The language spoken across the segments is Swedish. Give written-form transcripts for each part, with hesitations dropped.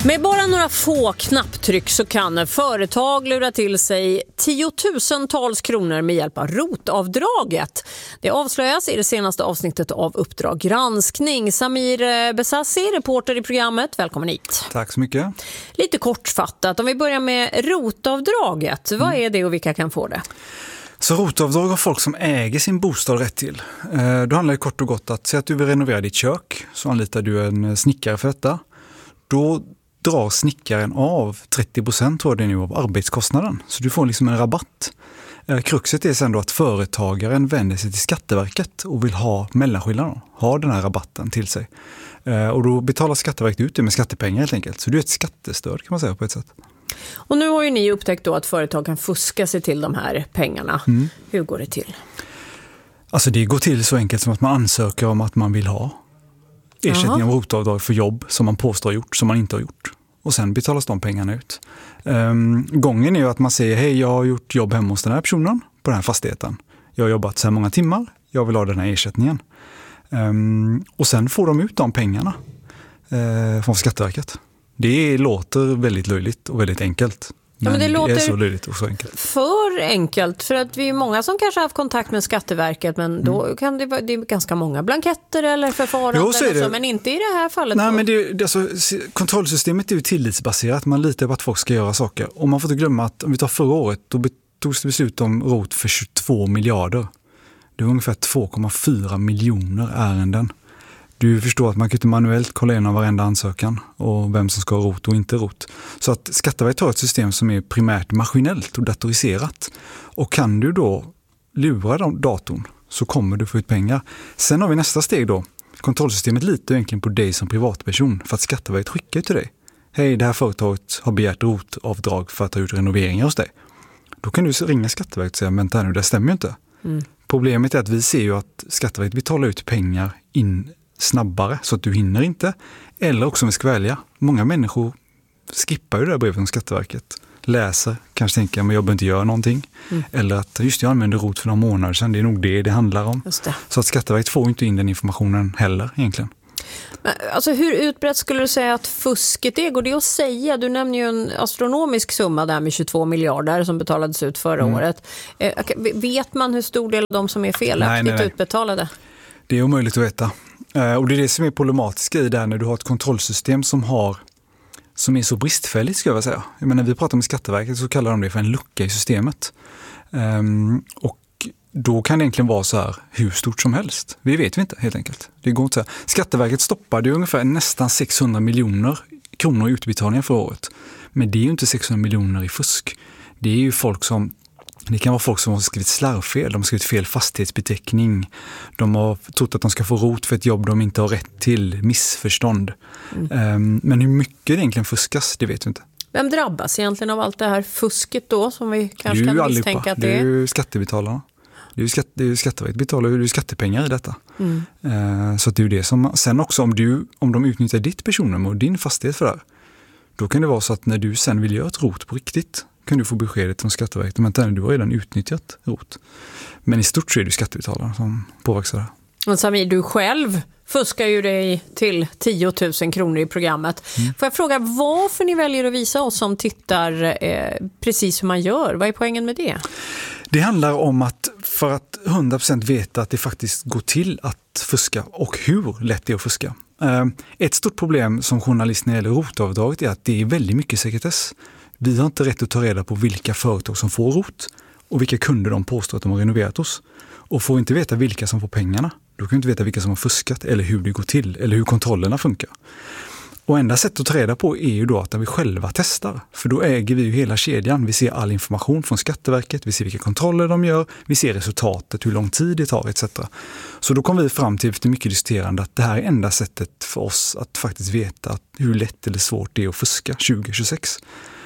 Med bara några få knapptryck så kan företag lura till sig tiotusentals kronor med hjälp av ROT-avdraget. Det avslöjas i det senaste avsnittet av Uppdrag granskning. Samir Besassi, reporter i programmet. Välkommen hit. Tack så mycket. Lite kortfattat, om vi börjar med ROT-avdraget. Vad är det och vilka kan få det? Så ROT-avdrag har folk som äger sin bostad rätt till. Då handlar det kort och gott att säga att du vill renovera ditt kök, så anlitar du en snickare för detta. Då drar snickaren av 30% tror jag det är nu av arbetskostnaden. Så du får liksom en rabatt. Kruxet är sen då att företagaren vänder sig till Skatteverket och vill ha mellanskillnaden, ha den här rabatten till sig. Och då betalar Skatteverket ut det med skattepengar helt enkelt. Så det är ett skattestöd kan man säga på ett sätt. Och nu har ju ni upptäckt då att företag kan fuska sig till de här pengarna. Hur går det till? Alltså det går till så enkelt som att man ansöker om att man vill ha ersättning av ROT-avdrag för jobb som man påstår gjort, som man inte har gjort. Och sen betalas de pengarna ut. Gången är ju att man säger, hej jag har gjort jobb hemma hos den här personen på den här fastigheten. Jag har jobbat så här många timmar, jag vill ha den här ersättningen. Och sen får de ut de pengarna från Skatteverket. Det låter väldigt löjligt och väldigt enkelt. Men det låter är så löjligt och så enkelt. För enkelt, för att vi är många som kanske har haft kontakt med Skatteverket, men då kan det är ganska många blanketter eller förfaranden, men inte i det här fallet. Nej, men alltså, kontrollsystemet är ju tillitsbaserat. Man litar på att folk ska göra saker. Och man får inte glömma att om vi tar förra året, då togs det beslut om ROT för 22 miljarder. Det var ungefär 2,4 miljoner ärenden. Du förstår att man kan inte manuellt kolla igenom varenda ansökan och vem som ska ha ROT och inte ROT. Så att Skatteverket har ett system som är primärt maskinellt och datoriserat. Och kan du då lura datorn så kommer du få ut pengar. Sen har vi nästa steg då. Kontrollsystemet litar egentligen på dig som privatperson för att Skatteverket skickar till dig. Hej, det här företaget har begärt ROT-avdrag för att ha gjort renoveringar hos dig. Då kan du ringa Skatteverket och säga, men det stämmer ju inte. Problemet är att vi ser ju att Skatteverket betalar ut pengar in snabbare så att du hinner inte. Eller också med skvälja. Många människor skippar ju det här brevet från Skatteverket. Läser, kanske tänker men jag behöver inte göra någonting. Eller att just jag använder ROT för några månader sedan. Det är nog det handlar om. Så att Skatteverket får inte in den informationen heller egentligen. Men, alltså hur utbrett skulle du säga att fusket är? Går det att säga? Du nämner ju en astronomisk summa där med 22 miljarder som betalades ut förra året. Vet man hur stor del av de som är felaktigt utbetalade? Det är omöjligt att veta. Och det är det som är problematiskt i det här när du har ett kontrollsystem som är så bristfälligt ska jag säga. Jag menar, vi pratar med Skatteverket så kallar de det för en lucka i systemet. Och då kan det egentligen vara så här hur stort som helst. Vi vet inte helt enkelt. Det går inte så här. Skatteverket stoppade ungefär nästan 600 miljoner kronor i utbetalningar för året. Men det är ju inte 600 miljoner i fusk. Det är ju det kan vara folk som har skrivit slarvfel, de har skrivit fel fastighetsbeteckning, de har trott att de ska få ROT för ett jobb de inte har rätt till, missförstånd. Men hur mycket det egentligen fuskas, det vet vi inte. Vem drabbas egentligen av allt det här fusket då som vi kanske kan misstänka att det är? Det är ju skattebetalarna. Det är ju Skatteverket betalar ju skattepengar i detta. Så att det är ju det som, sen också om de utnyttjar ditt personnummer och din fastighet för det här, då kan det vara så att när du sen vill göra ett ROT på riktigt kan du få beskedet från Skatteverket men du har redan utnyttjat ROT. Men i stort så är det skattebetalare som påverkas det här. Men Samir, du själv fuskar ju dig till 10 000 kronor i programmet. Får jag fråga varför ni väljer att visa oss som tittar precis hur man gör? Vad är poängen med det? Det handlar om att för att 100% veta att det faktiskt går till att fuska och hur lätt det är att fuska. Ett stort problem som journalist när det gäller ROT-avdraget är att det är väldigt mycket sekretess. Vi har inte rätt att ta reda på vilka företag som får ROT och vilka kunder de påstår att de har renoverat oss. Och får vi inte veta vilka som får pengarna, då kan vi inte veta vilka som har fuskat eller hur det går till eller hur kontrollerna funkar. Och enda sätt att ta reda på är ju då att vi själva testar. För då äger vi ju hela kedjan. Vi ser all information från Skatteverket, vi ser vilka kontroller de gör, vi ser resultatet, hur lång tid det tar etc. Så då kom vi fram till efter mycket diskuterande att det här är enda sättet för oss att faktiskt veta hur lätt eller svårt det är att fuska 2026.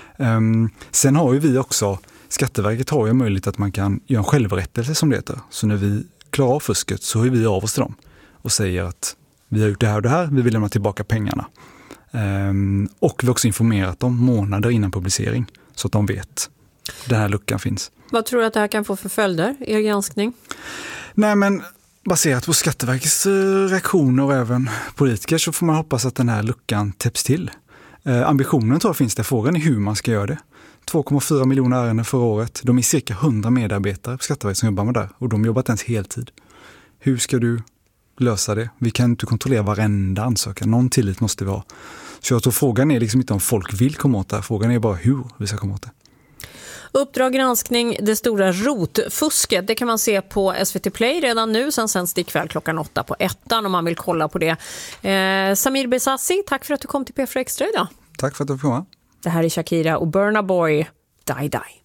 Sen har ju vi också, Skatteverket har ju möjlighet att man kan göra en självrättelse som det heter. Så när vi klarar av fusket så hör vi av oss till dem och säger att vi har gjort det här och det här, vi vill lämna tillbaka pengarna. Och vi har också informerat dem månader innan publicering så att de vet att den här luckan finns. Vad tror du att det här kan få för följder, er granskning? Nej men baserat på Skatteverkets reaktioner och även politiker så får man hoppas att den här luckan täpps till. Ambitionen tror jag finns där, frågan är hur man ska göra det. 2,4 miljoner ärenden förra året. De är cirka 100 medarbetare på Skatteverket som jobbar med det och de jobbar inte ens heltid. Hur ska du lösa det? Vi kan inte kontrollera varenda ansökan. Någon tillit måste vi ha. Så jag tror frågan är liksom inte om folk vill komma åt det. Frågan är bara hur vi ska komma åt det. Uppdrag granskning, det stora rotfusket, det kan man se på SVT Play redan nu. Sen sänds det ikväll klockan 8 på 1:an om man vill kolla på det. Samir Besassi, tack för att du kom till P4 Extra idag. Tack för att du fick komma. Det här är Shakira och Burna Boy, Die Die.